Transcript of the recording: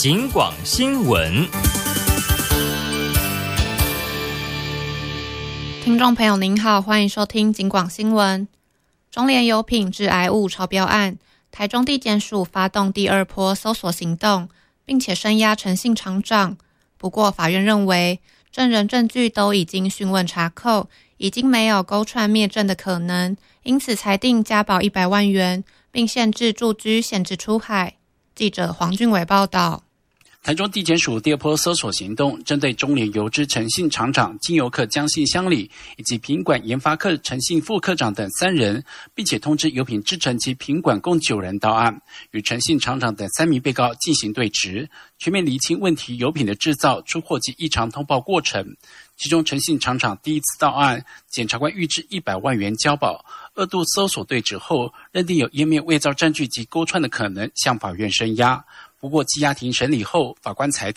警广新闻。 听众朋友您好，欢迎收听警广新闻。中联油品致癌物超标案，台中地检署发动第二波搜索行动，并且声押陈姓厂长。不过法院认为，证人证据都已经讯问查扣，已经没有勾串灭证的可能，因此裁定加保100万元，并限制住居、限制出海。记者黄俊伟报道。 台中地检署第二波搜索行动，针对中联油之陈姓厂长、经油客江姓乡里以及品管研发科陈姓副科长等3人，并且通知油品制程及品管共9人到案，与陈姓厂长等3名被告进行对质，全面厘清问题油品的制造、出货及异常通报过程。其中陈姓厂长第一次到案，检察官预支100万元交保，2度搜索对质后，认定有湮灭伪造证据及勾串的可能，向法院声押。不过羁押庭审理后，法官裁